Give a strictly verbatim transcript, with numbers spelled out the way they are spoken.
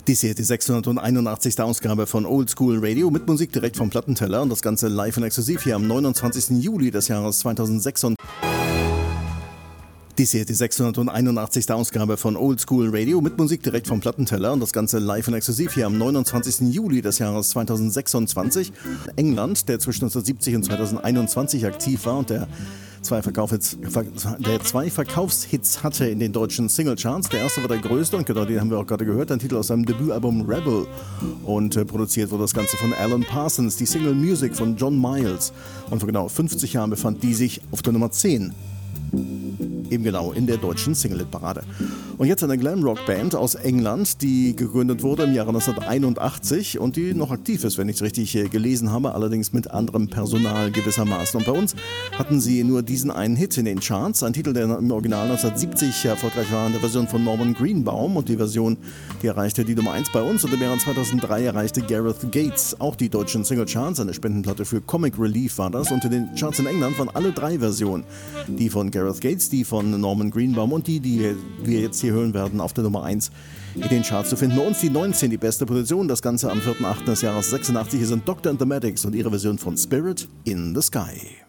Dies hier ist die sechshunderteinundachtzigste Ausgabe von Old School Radio mit Musik direkt vom Plattenteller und das Ganze live und exklusiv hier am neunundzwanzigsten Juli des Jahres zweitausendsechs. Dies hier ist die sechshunderteinundachtzigste Ausgabe von Old School Radio mit Musik direkt vom Plattenteller und das Ganze live und exklusiv hier am neunundzwanzigsten Juli des Jahres zweitausendsechsundzwanzig. England, der zwischen neunzehnhundertsiebzig und zweitausendeinundzwanzig aktiv war und der zwei, Verkaufshits, der zwei Verkaufshits hatte in den deutschen Singlecharts. Der erste war der größte und genau den haben wir auch gerade gehört, ein Titel aus seinem Debütalbum Rebel. Und äh, produziert wurde das Ganze von Alan Parsons, die Single Music von John Miles. Und vor genau fünfzig Jahren befand die sich auf der Nummer zehn. Eben genau in der deutschen Single-Hit-Parade. Und jetzt eine Glam-Rock-Band aus England, die gegründet wurde im Jahre neunzehnhunderteinundachtzig und die noch aktiv ist, wenn ich es richtig gelesen habe, allerdings mit anderem Personal gewissermaßen. Und bei uns hatten sie nur diesen einen Hit in den Charts, ein Titel, der im Original neunzehnhundertsiebzig erfolgreich war in der Version von Norman Greenbaum und die Version, die erreichte die Nummer eins bei uns und im Jahre zweitausenddrei erreichte Gareth Gates auch die deutschen Single-Charts. Eine Spendenplatte für Comic Relief war das und in den Charts in England waren alle drei Versionen, die von Gareth Gates, die von Norman Greenbaum und die, die wir jetzt hier hören werden, auf der Nummer eins in den Charts zu finden. Bei uns die neunzehn, die beste Position. Das Ganze am vierten achten des Jahres sechsundachtzig. Hier sind Doctor and the Medics und ihre Version von Spirit in the Sky.